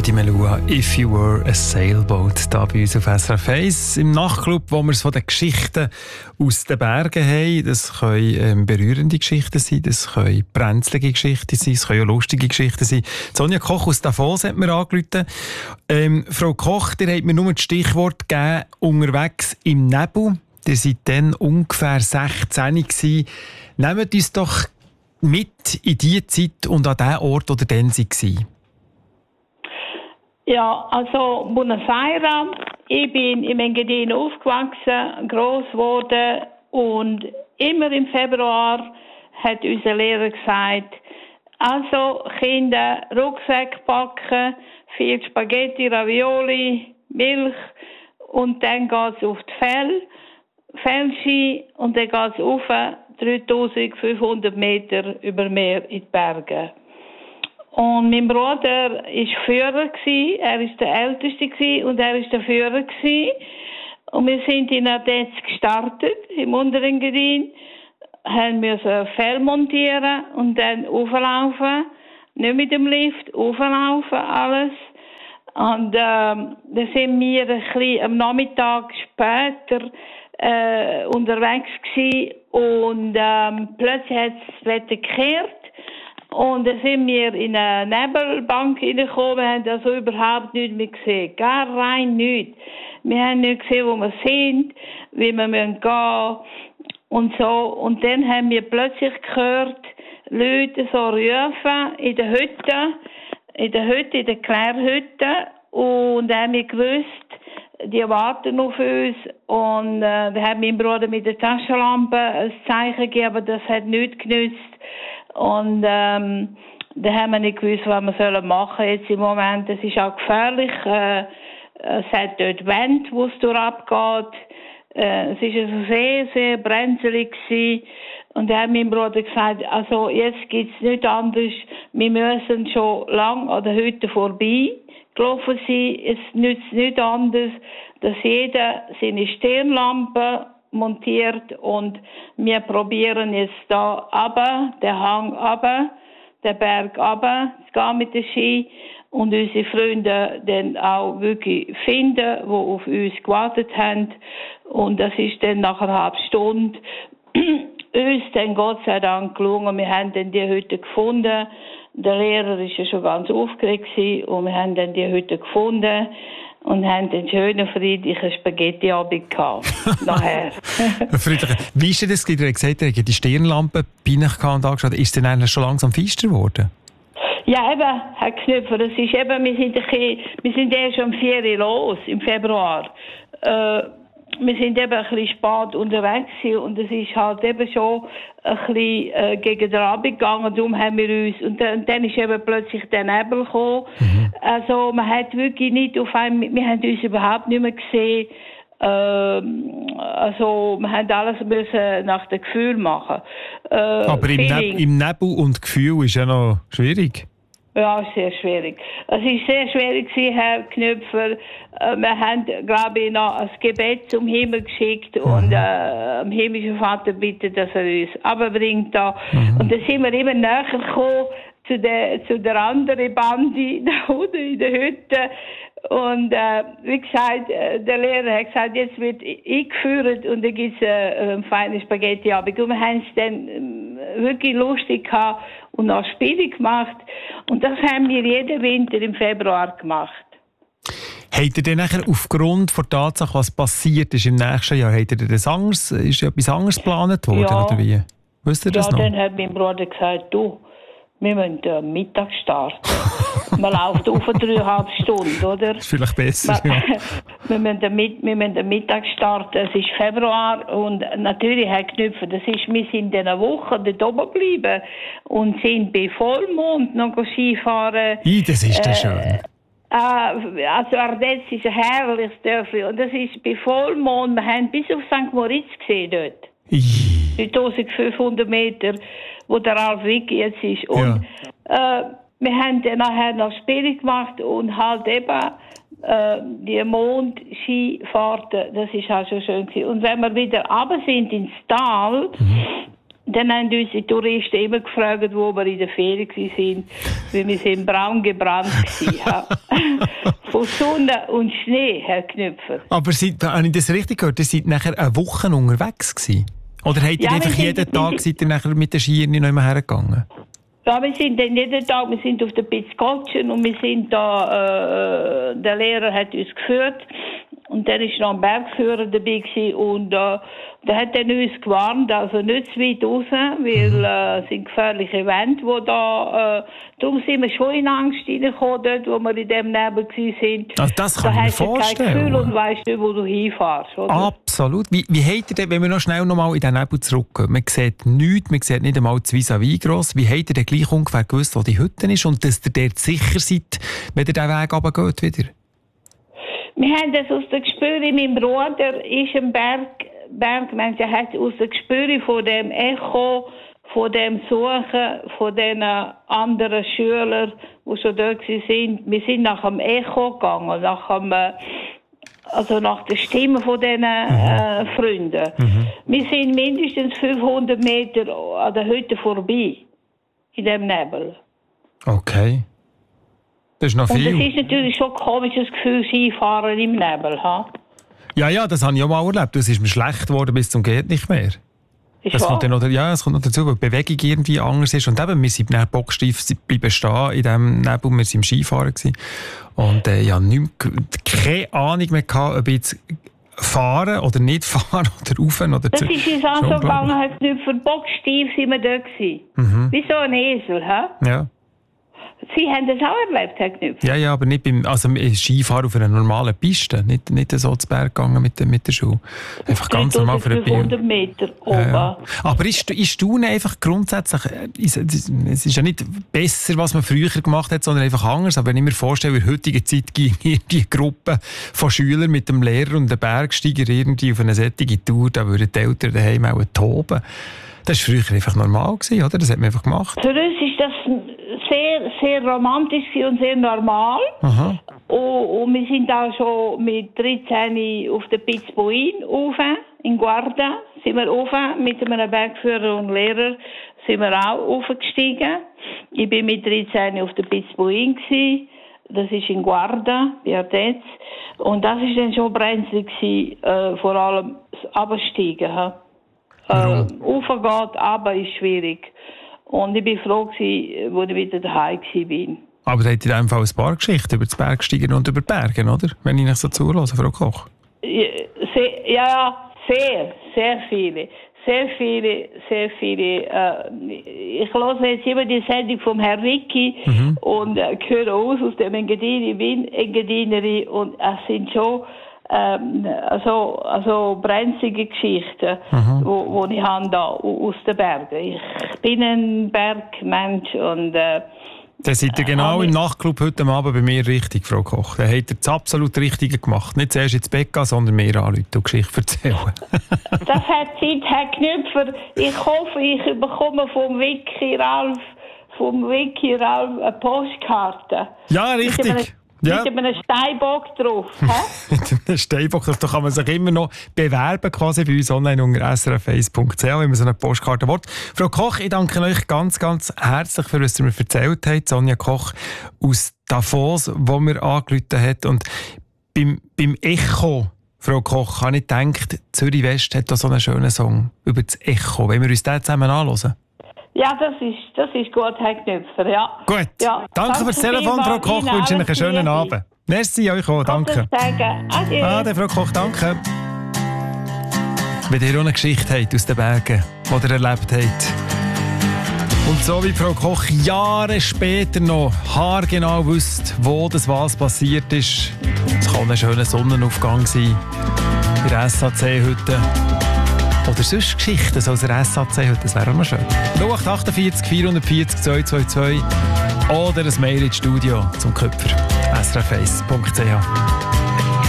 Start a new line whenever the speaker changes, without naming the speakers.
Heidi Melua, «If You Were a Sailboat», da bei uns auf SRF 1 im Nachtclub, wo wir es von den Geschichten aus den Bergen haben. Das können berührende Geschichten sein, das können brenzlige Geschichten sein, es können auch lustige Geschichten sein. Sonja Koch aus Davos hat mir angerufen. Frau Koch, ihr habt mir nur das Stichwort gegeben, unterwegs im Nebel. Ihr seid dann ungefähr 16 gewesen. Nehmt uns doch mit in die Zeit und an den Ort, wo ihr dann war.
Ja, also Buenos Aires. Ich bin im Engadin aufgewachsen, gross geworden und immer im Februar hat unser Lehrer gesagt, also Kinder, Rucksack packen, 4 Spaghetti, Ravioli, Milch und dann geht's auf die Fellski und dann geht's auf 3500 Meter über Meer in die Berge. Und mein Bruder war Führer, er war der Älteste und er war der Führer. Und wir sind in Adenz gestartet, im Unterengadin, haben wir Fell montieren und dann auflaufen, nicht mit dem Lift, auflaufen alles. Und dann sind wir ein bisschen am Nachmittag später unterwegs gewesen und plötzlich hat das Wetter gekehrt. Und dann sind wir in eine Nebelbank reingekommen, wir haben also überhaupt nichts mehr gesehen, gar rein nichts. Wir haben nicht gesehen, wo wir sind, wie wir gehen müssen und so. Und dann haben wir plötzlich gehört, Leute so rufen in der Hütte, in der Klärhütte. Und dann haben wir gewusst, die warten auf uns. Und da hat mein Bruder mit der Taschenlampe ein Zeichen gegeben, aber das hat nichts genützt. Und dann haben wir nicht gewusst, was wir machen sollen jetzt im Moment. Es ist auch gefährlich. Es hat dort Wände, wo es durchabgeht. Es war also sehr, sehr brenzlig gewesen. Und dann hat mein Bruder gesagt, also jetzt gibt es nichts anderes. Wir müssen schon lang an der Hütte vorbei gelaufen sein. Es nützt nichts anderes, dass jeder seine Stirnlampe montiert und wir probieren jetzt da runter, den Hang runter, den Berg runter, zu gehen mit dem Ski und unsere Freunde dann auch wirklich finden, die auf uns gewartet haben. Und das ist dann nach einer halben Stunde uns dann Gott sei Dank gelungen. Wir haben dann die Hütte gefunden. Der Lehrer war ja schon ganz aufgeregt und wir haben dann die Hütte gefunden. Und haben einen schönen, friedlichen Spaghetti-Abend gehabt. Nachher.
Wie ist denn das? Ihr habt gesagt, ihr habt die Stirnlampe bei euch und angeschaut. Ist es denn eigentlich schon langsam feister geworden?
Ja, eben, Herr Knüpfer. Das ist eben, wir sind erst um 4 Uhr los, im Februar. Wir sind eben ein bisschen spät unterwegs und es ist halt eben schon ein bisschen gegen den Abend gegangen. Darum haben wir uns, und dann ist eben plötzlich der Nebel gekommen. Also man hat wirklich nicht auf einmal, wir haben uns überhaupt nicht mehr gesehen. Also wir haben alles müssen nach dem Gefühl machen.
Aber im Nebel und Gefühl ist ja noch schwierig.
Ja, sehr schwierig. Es war sehr schwierig, Herr Knüpfer. Wir haben, glaube ich, noch ein Gebet zum Himmel geschickt und am himmlischen Vater bitten, dass er uns runterbringt da. Und dann sind wir immer näher gekommen zu der anderen Bande da unten in der Hütte. Und wie gesagt, der Lehrer hat gesagt, jetzt wird eingeführt und dann gibt es einen feinen Spaghetti-Abend. Und wir haben es dann wirklich lustig gehabt und auch Spiele gemacht. Und das haben wir jeden Winter im Februar gemacht.
Habt ihr denn nachher aufgrund der Tatsache, was passiert ist im nächsten Jahr, habt ihr das anders, ist etwas anderes geplant worden?
Ja.
Oder wie? Wisst ihr das noch?
Ja, dann hat mein Bruder gesagt, du, wir müssen Mittag starten. Man läuft auf 3,5 Stunden, oder?
Das ist vielleicht besser, ja.
Wir müssen Mittag starten. Es ist Februar und natürlich, Herr Knüpfer, wir sind in einer Woche dort oben geblieben und sind bei Vollmond noch Skifahren.
Das ist ja schön.
Also Ardenz ist ein herrliches Dörfli und das ist bei Vollmond. Wir haben bis auf St. Moritz gesehen dort. 3500 Meter, wo der Ralf Wicki jetzt ist. Und wir haben dann nachher noch Spiele gemacht und halt eben die Mondskifahrten, das ist auch schon schön gewesen. Und wenn wir wieder runter sind ins Tal, Und dann haben uns die Touristen immer gefragt, wo wir in der Ferien waren, weil wir sind braun gebrannt waren. Von Sonne und Schnee, Herr Knüpfer.
Aber habe ich das richtig gehört? Ihr seid nachher eine Woche unterwegs gewesen? Oder habt ihr einfach jeden Tag seid ihr nachher mit den Skiern noch immer hergegangen?
Ja, wir sind dann jeden Tag, wir sind auf der Pitzkotschen und wir sind da, der Lehrer hat uns geführt und dann war noch ein Bergführer dabei gewesen, und der hat dann uns gewarnt, also nicht zu weit raus, weil es sind gefährliche Wände, wo da, darum sind wir schon in Angst reingekommen, dort, wo wir in dem Nebel waren.
Also das kann ich mir vorstellen. Da hast du kein Gefühl
und weisst nicht, wo du hinfährst, oder?
Absolut. Wie habt ihr denn, wenn wir noch schnell noch mal in den Nebel zurückgehen, man sieht nichts, man sieht nicht einmal das Vis-à-vis gross, wie habt ihr denn gleich ungefähr gewusst, wo die Hütte ist und dass ihr dort sicher seid, wenn ihr den Weg runtergeht wieder?
Wir haben das aus der Gespüre, mein Bruder ist ein Bergmensch, er hat aus der Gespüre von dem Echo, von dem Suchen, von den anderen Schülern, die schon dort waren. Wir sind nach dem Echo gegangen, nach der Stimme von diesen Freunden. Wir sind mindestens 500 Meter an der Hütte vorbei, in dem Nebel.
Okay. Das ist noch viel.
Und das ist natürlich schon ein komisches Gefühl, Skifahren im Nebel. Ha?
Ja, das habe ich auch mal erlebt. Es ist mir schlecht geworden bis zum geht nicht mehr. Es kommt noch dazu, weil die Bewegung irgendwie anders ist. Und eben, wir sind nach bocksteif bleiben stehen in diesem Nebel. Wir waren im Skifahren gewesen. Und ich hatte keine Ahnung mehr gehabt, ob ich jetzt fahren oder nicht fahren oder rauf oder
das ist uns auch so gegangen, halt nicht für bocksteif sind wir da gewesen. Wie so ein Esel, hä?
Ja.
Sie haben das auch erlebt, Herr Knüpfer?
Ja, aber nicht Skifahren auf einer normalen Piste. Nicht so zu Berg gegangen mit der Schuhe. Einfach ganz normal für
500 Meter oben.
Ja. Aber ist Staunen einfach grundsätzlich, es ist ja nicht besser, was man früher gemacht hat, sondern einfach anders. Aber wenn ich mir vorstelle, in der heutigen Zeit ging die Gruppe von Schülern mit dem Lehrer und dem Bergsteiger irgendwie auf eine solche Tour, da würden die Eltern daheim auch toben. Das war früher einfach normal gewesen, oder? Das hat man einfach gemacht.
Für uns ist das sehr, sehr romantisch und sehr normal.
Aha.
Und wir sind auch schon mit 13 auf der Pitzbuin rauf, in Guarda. Sind wir rauf, mit einem Bergführer und Lehrer sind wir auch aufgestiegen. Ich bin mit 13 auf der Pitzbuin gewesen. Das ist in Guarda, bei Ardenz. Und das war dann schon brenzlig gewesen, vor allem das Absteigen. Raufgehen, aber ist schwierig. Und ich war froh, als ich wieder daheim war.
Aber da habt ihr in diesem Fall ein paar Geschichten über das Bergsteigen und über die Berge, oder? Wenn ich nicht so zuhöre, Frau Koch.
Ja, sehr viele. Sehr viele. Ich höre jetzt immer die Sendung vom Herrn Ricky und höre aus dem Engadin. Ich bin Engadinerin und es sind schon also brenzlige Geschichten, wo ich habe da aus den Bergen. Ich bin ein Bergmensch und
dann seid ihr genau im Nachtclub heute Abend bei mir richtig, Frau Koch. Dann habt ihr das absolut Richtige gemacht. Nicht zuerst ins Bett gehen, sondern mehr anrufen und Geschichten erzählen.
Das hat Zeit, Herr Knüpfer. Ich hoffe, ich bekomme vom Wiki Ralf eine Postkarte.
Ja, richtig.
Mit einem Steinbock drauf.
Mit einem Steinbock drauf. Da kann man sich immer noch bewerben, quasi bei uns online unter srf1.ch, wenn man so eine Postkarte will. Frau Koch, ich danke euch ganz, ganz herzlich für was ihr mir erzählt habt. Sonja Koch aus Davos, wo mir angerufen hat. Und beim Echo, Frau Koch, habe ich gedacht, Zürich West hat da so einen schönen Song über das Echo. Wollen wir uns den zusammen anhören?
Ja, das ist gut, Herr Knüpfer, ja.
Gut,
ja,
danke fürs Telefon, Frau Koch. Ich wünsche Ihnen einen schönen Abend. Merci euch auch, danke. Ade, Frau Koch, danke. Wenn ihr auch eine Geschichte habt aus den Bergen, die ihr erlebt habt. Und so wie Frau Koch Jahre später noch haargenau wisst, wo das was passiert ist. Es kann ein schöner Sonnenaufgang sein in der SAC-Hütte. Oder sonst Geschichten so aus der SAC heute, das wäre auch noch schön. 0848 440 222 oder ein Mail ins Studio zum Köpfer srf1.ch.